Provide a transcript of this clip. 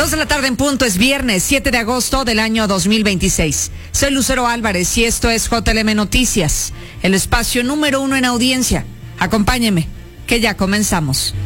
2 de la tarde en punto, es viernes 7 de agosto del año 2026. Soy Lucero Álvarez y esto es JLM Noticias, el espacio número 1 en audiencia. Acompáñeme, que ya comenzamos.